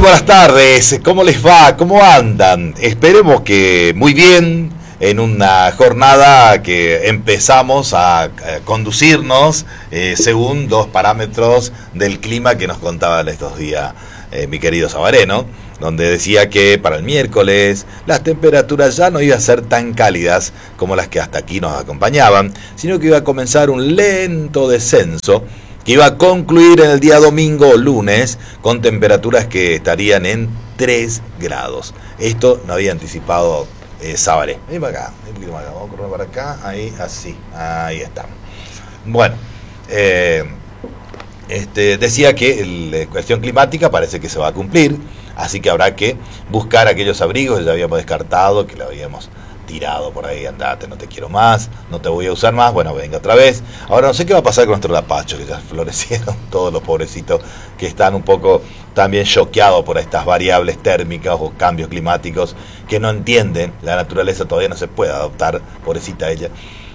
buenas tardes, ¿cómo les va? ¿Cómo andan? Esperemos que muy bien, en una jornada que empezamos a conducirnos según dos parámetros del clima que nos contaban estos días mi querido Sabaré, ¿no? Donde decía que para el miércoles las temperaturas ya no iban a ser tan cálidas como las que hasta aquí nos acompañaban, sino que iba a comenzar un lento descenso que iba a concluir en el día domingo o lunes con temperaturas que estarían en 3 grados. Esto no había anticipado Sabaré. Ven para acá, un poquito más acá, vamos a correr para acá, ahí, así, ahí estamos. Bueno, decía que la cuestión climática parece que se va a cumplir, así que habrá que buscar aquellos abrigos que ya habíamos descartado, que lo habíamos tirado por ahí, andate, no te quiero más, no te voy a usar más, bueno, venga otra vez. Ahora no sé qué va a pasar con nuestros lapachos, que ya florecieron todos los pobrecitos que están un poco también choqueados por estas variables térmicas o cambios climáticos que no entienden. La naturaleza todavía no se puede adoptar, pobrecita ella,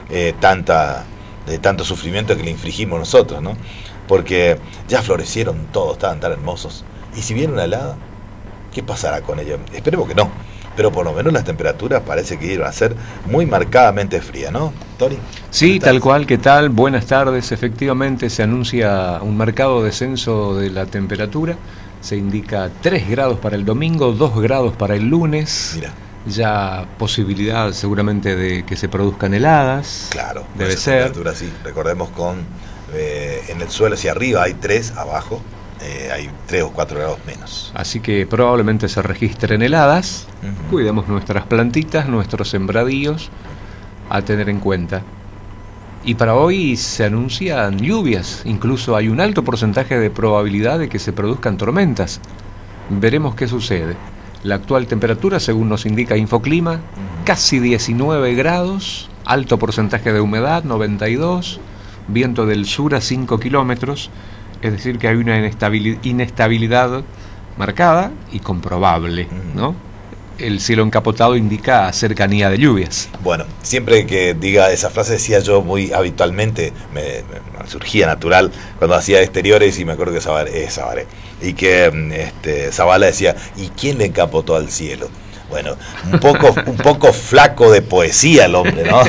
tanto sufrimiento que le infligimos nosotros, ¿no? Porque ya florecieron todos, estaban tan hermosos. Y si viene una helada, ¿qué pasará con ellos? Esperemos que no. Pero por lo menos las temperaturas parece que iban a ser muy marcadamente frías, ¿no, Tony? Sí, tal cual, ¿qué tal? Buenas tardes. Efectivamente se anuncia un marcado descenso de la temperatura. Se indica 3 grados para el domingo, 2 grados para el lunes. Mira. Ya posibilidad seguramente de que se produzcan heladas. Claro, debe ser. Temperatura, sí. Recordemos en el suelo hacia arriba hay 3, abajo hay 3 o 4 grados menos. Así que probablemente se registren heladas. Cuidemos nuestras plantitas, nuestros sembradíos, a tener en cuenta. Y para hoy se anuncian lluvias, incluso hay un alto porcentaje de probabilidad de que se produzcan tormentas. Veremos qué sucede. La actual temperatura, según nos indica Infoclima, casi 19 grados, alto porcentaje de humedad, 92, viento del sur a 5 kilómetros, es decir que hay una inestabilidad marcada y comprobable, ¿no? El cielo encapotado indica cercanía de lluvias. Bueno, siempre que diga esa frase decía yo muy habitualmente, me surgía natural cuando hacía exteriores y me acuerdo que Sabaré, y que Zabala decía, ¿y quién le encapotó al cielo? Bueno, un poco flaco de poesía el hombre, ¿no?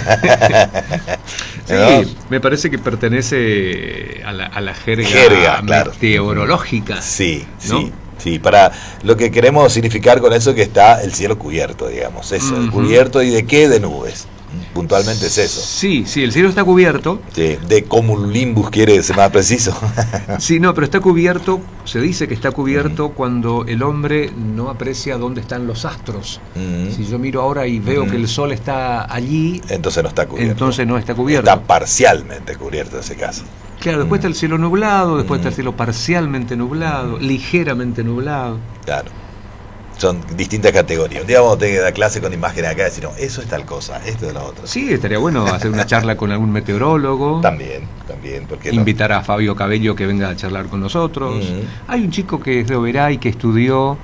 Sí, ¿no? Me parece que pertenece a la jerga meteorológica. Claro. Sí, ¿no? Sí, para lo que queremos significar con eso que está el cielo cubierto, digamos, eso, cubierto, ¿y de qué? De nubes. Puntualmente es eso. Sí, el cielo está cubierto. Sí, de cumulonimbus quiere ser más preciso. Sí, no, pero está cubierto, se dice que está cubierto cuando el hombre no aprecia dónde están los astros. Si yo miro ahora y veo que el sol está allí, entonces no está cubierto. Entonces no está cubierto. Está parcialmente cubierto en ese caso. Claro, después está el cielo nublado, después está el cielo parcialmente nublado, ligeramente nublado. Claro. Son distintas categorías. Un día vamos a tener que dar clase con imágenes acá y decir, no, eso es tal cosa, esto es lo otro. Sí, estaría bueno hacer una charla con algún meteorólogo. También, porque invitar a Fabio Cabello que venga a charlar con nosotros. Hay un chico que es de Oberá que estudió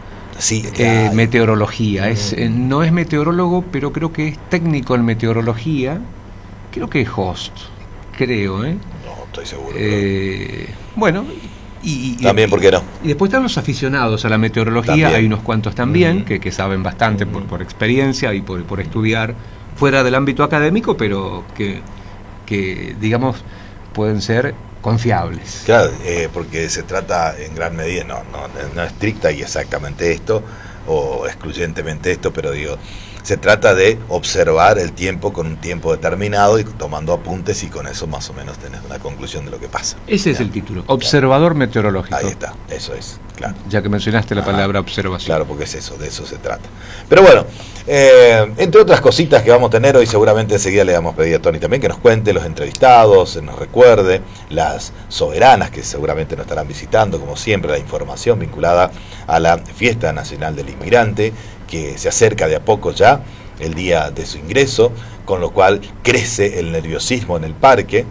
meteorología. No es meteorólogo, pero creo que es técnico en meteorología. Creo que es host, creo, ¿eh? No, estoy seguro. Bueno... también, ¿por qué no? Y después están los aficionados a la meteorología, también. Hay unos cuantos también que saben bastante por experiencia y por estudiar fuera del ámbito académico, pero que digamos pueden ser confiables. Claro, porque se trata en gran medida, no estricta y exactamente esto, o excluyentemente esto, pero digo, se trata de observar el tiempo con un tiempo determinado y tomando apuntes, y con eso más o menos tenés una conclusión de lo que pasa. Ese es el título, observador meteorológico. Ahí está, eso es, claro. Ya que mencionaste la palabra observación. Claro, porque es eso, de eso se trata. Pero bueno, entre otras cositas que vamos a tener hoy, seguramente enseguida le vamos a pedir a Tony también que nos cuente los entrevistados, nos recuerde las soberanas que seguramente nos estarán visitando, como siempre, la información vinculada a la Fiesta Nacional del Inmigrante, que se acerca de a poco ya el día de su ingreso, con lo cual crece el nerviosismo en el parque.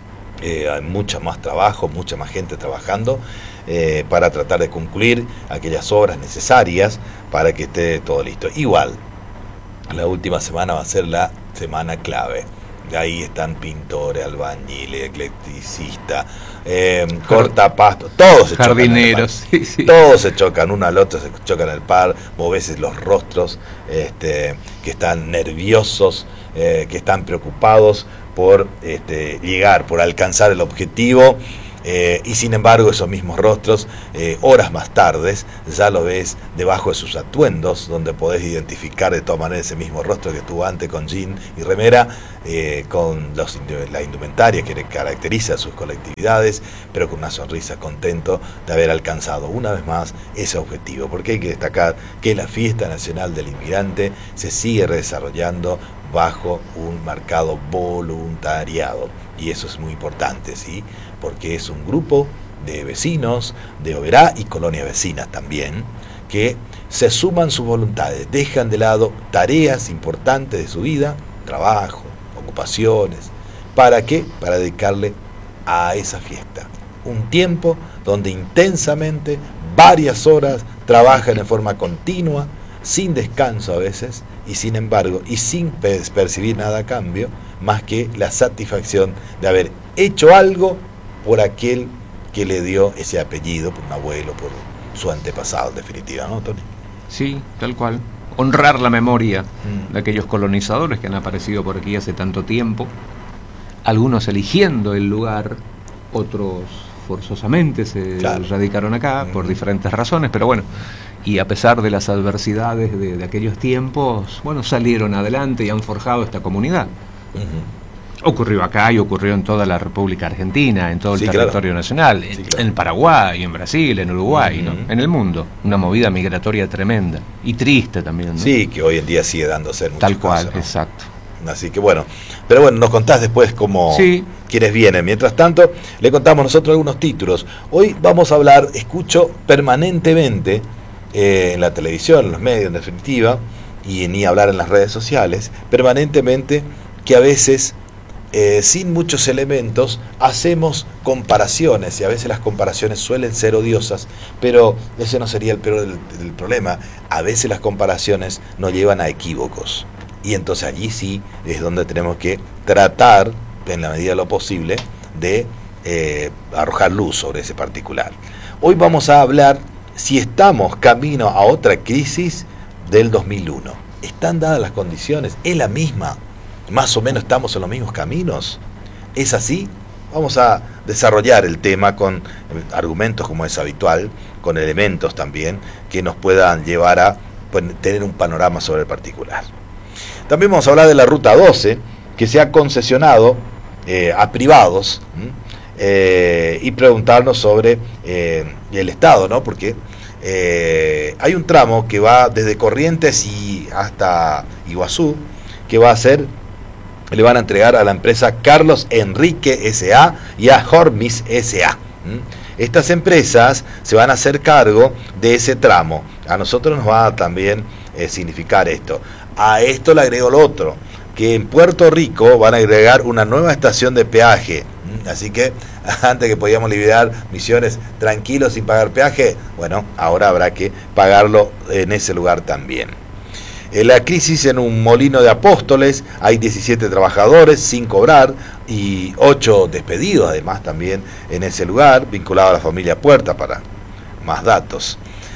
Hay mucha más trabajo, mucha más gente trabajando para tratar de concluir aquellas obras necesarias para que esté todo listo. Igual, la última semana va a ser la semana clave. Ahí están pintores, albañiles, electricistas, corta pasto, todos se jardineros, chocan. Sí. Todos se chocan, uno al otro se chocan el par, vos ves los rostros que están nerviosos, que están preocupados por llegar, por alcanzar el objetivo. Y sin embargo esos mismos rostros, horas más tardes, ya lo ves debajo de sus atuendos, donde podés identificar de todas maneras ese mismo rostro que estuvo antes con jean y remera, con la indumentaria que caracteriza a sus colectividades, pero con una sonrisa, contento de haber alcanzado una vez más ese objetivo, porque hay que destacar que la Fiesta Nacional del Inmigrante se sigue desarrollando bajo un marcado voluntariado, y eso es muy importante, ¿sí? Porque es un grupo de vecinos de Oberá y colonias vecinas también, que se suman sus voluntades, dejan de lado tareas importantes de su vida, trabajo, ocupaciones. ¿Para qué? Para dedicarle a esa fiesta. Un tiempo donde intensamente, varias horas, trabajan en forma continua, sin descanso a veces, y sin embargo, y sin percibir nada a cambio, más que la satisfacción de haber hecho algo por aquel que le dio ese apellido, por un abuelo, por su antepasado, en definitiva, ¿no, Tony? Sí, tal cual. Honrar la memoria de aquellos colonizadores que han aparecido por aquí hace tanto tiempo, algunos eligiendo el lugar, otros forzosamente se radicaron acá por diferentes razones, pero bueno, y a pesar de las adversidades de aquellos tiempos, bueno, salieron adelante y han forjado esta comunidad. Ocurrió acá y ocurrió en toda la República Argentina, en todo el territorio nacional, en Paraguay, en Brasil, en Uruguay, ¿no? En el mundo. Una movida migratoria tremenda y triste también, ¿no? Sí, que hoy en día sigue dándose en muchos tal cual, casos, ¿no? Exacto. Así que bueno, pero bueno, nos contás después cómo quiénes vienen. Mientras tanto, le contamos nosotros algunos títulos. Hoy vamos a hablar, escucho permanentemente en la televisión, en los medios en definitiva, y ni hablar en las redes sociales, permanentemente que a veces, sin muchos elementos, hacemos comparaciones, y a veces las comparaciones suelen ser odiosas, pero ese no sería el peor del problema. A veces las comparaciones nos llevan a equívocos, y entonces allí sí es donde tenemos que tratar, en la medida de lo posible, de arrojar luz sobre ese particular. Hoy vamos a hablar si estamos camino a otra crisis del 2001. ¿Están dadas las condiciones? ¿Es la misma? ¿Más o menos estamos en los mismos caminos? ¿Es así? Vamos a desarrollar el tema con argumentos, como es habitual, con elementos también que nos puedan llevar a tener un panorama sobre el particular. También vamos a hablar de la Ruta 12, que se ha concesionado a privados, y preguntarnos sobre el Estado, ¿no? Porque hay un tramo que va desde Corrientes y hasta Iguazú, que va a ser, le van a entregar a la empresa Carlos Enrique S.A. y a Hormis S.A. Estas empresas se van a hacer cargo de ese tramo. A nosotros nos va a también significar esto. A esto le agrego lo otro, que en Puerto Rico van a agregar una nueva estación de peaje. Así que antes que podíamos liberar Misiones tranquilos sin pagar peaje, bueno, ahora habrá que pagarlo en ese lugar también. La crisis en un molino de Apóstoles, hay 17 trabajadores sin cobrar y 8 despedidos además también en ese lugar, vinculado a la familia Puerta para más datos.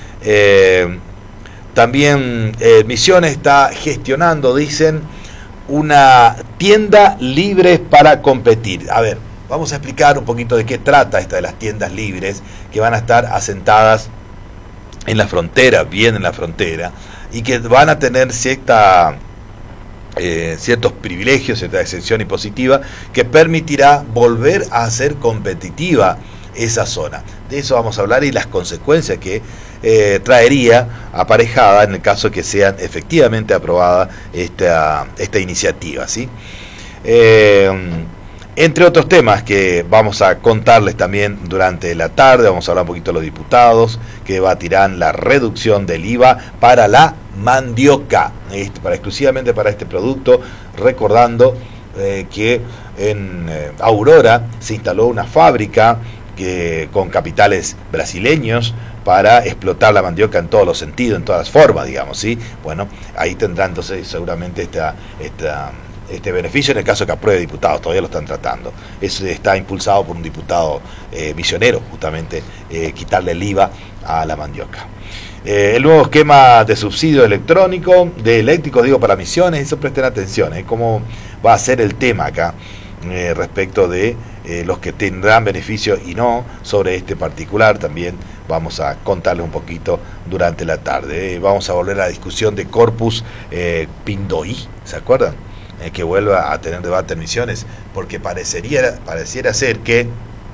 También Misiones está gestionando, dicen, una tienda libre para competir. A ver, vamos a explicar un poquito de qué trata esta de las tiendas libres, que van a estar asentadas en la frontera, bien en la frontera, y que van a tener ciertos privilegios, cierta exención impositiva, que permitirá volver a ser competitiva esa zona. De eso vamos a hablar y las consecuencias que traería aparejada en el caso de que sean efectivamente aprobada esta iniciativa, ¿sí? Entre otros temas que vamos a contarles también durante la tarde, vamos a hablar un poquito de los diputados que debatirán la reducción del IVA para la mandioca, exclusivamente para este producto, recordando que en Aurora se instaló una fábrica con capitales brasileños para explotar la mandioca en todos los sentidos, en todas las formas, digamos, ¿sí? Bueno, ahí tendrán entonces seguramente esta este beneficio en el caso que apruebe diputados, todavía lo están tratando. Está impulsado por un diputado misionero, justamente, quitarle el IVA a la mandioca. El nuevo esquema de subsidio electrónico, de eléctricos, digo, para Misiones, eso presten atención, cómo va a ser el tema acá respecto de los que tendrán beneficio y no. Sobre este particular también vamos a contarles un poquito durante la tarde. Vamos a volver a la discusión de Corpus Pindoy, ¿se acuerdan? Que vuelva a tener debate en Misiones, porque pareciera ser que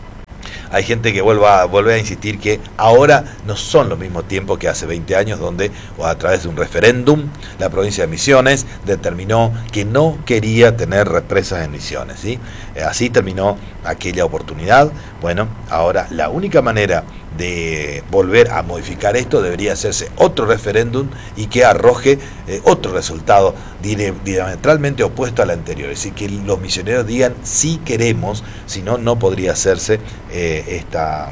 hay gente que vuelve a insistir que ahora no son los mismos tiempos que hace 20 años, donde a través de un referéndum la provincia de Misiones determinó que no quería tener represas en Misiones, ¿sí? Así terminó aquella oportunidad. Bueno, ahora la única manera de volver a modificar esto debería hacerse otro referéndum y que arroje otro resultado diametralmente opuesto al anterior. Es decir, que los misioneros digan sí queremos, si no, no podría hacerse esta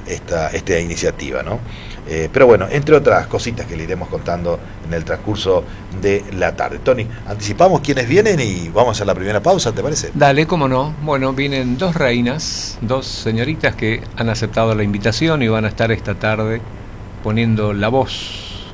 iniciativa, ¿no? Pero bueno, entre otras cositas que le iremos contando en el transcurso de la tarde. Tony, anticipamos quiénes vienen y vamos a la primera pausa, ¿te parece? Dale, cómo no. Bueno, vienen dos reinas, dos señoritas que han aceptado la invitación y van a estar esta tarde poniendo la voz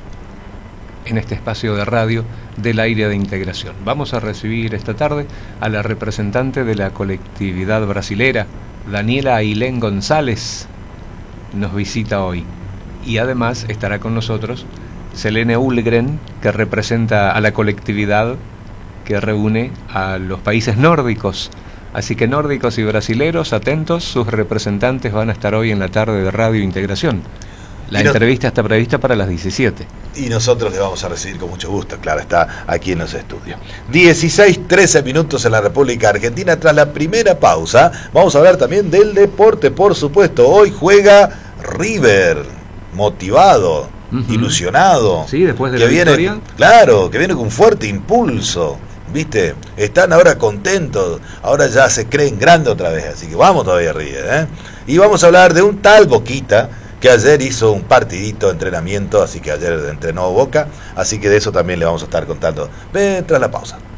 en este espacio de radio del aire de integración. Vamos a recibir esta tarde a la representante de la colectividad brasilera, Daniela Ailén González, nos visita hoy. Y además estará con nosotros Selene Ullgren, que representa a la colectividad que reúne a los países nórdicos. Así que nórdicos y brasileros, atentos, sus representantes van a estar hoy en la tarde de Radio Integración. La entrevista está prevista para las 17. Y nosotros le vamos a recibir con mucho gusto, claro, está aquí en los estudios. 16:13 minutos en la República Argentina. Tras la primera pausa, vamos a hablar también del deporte, por supuesto. Hoy juega River, motivado, ilusionado. Sí, después de la victoria. Claro, que viene con un fuerte impulso, ¿viste? Están ahora contentos, ahora ya se creen grande otra vez, así que vamos todavía River, Y vamos a hablar de un tal Boquita, que ayer hizo un partidito de entrenamiento, así que ayer entrenó Boca, así que de eso también le vamos a estar contando tras la pausa.